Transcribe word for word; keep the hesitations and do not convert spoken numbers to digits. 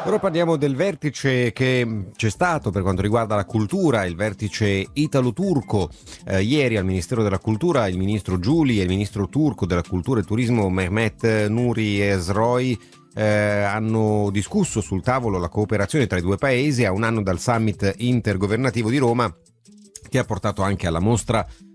Ora parliamo del vertice che c'è stato per quanto riguarda la cultura, il vertice italo-turco. Eh, ieri al Ministero della Cultura il ministro Giuli e il ministro turco della Cultura e Turismo Mehmet Nuri Esroi eh, hanno discusso sul tavolo la cooperazione tra i due paesi a un anno dal summit intergovernativo di Roma, che ha portato anche alla mostra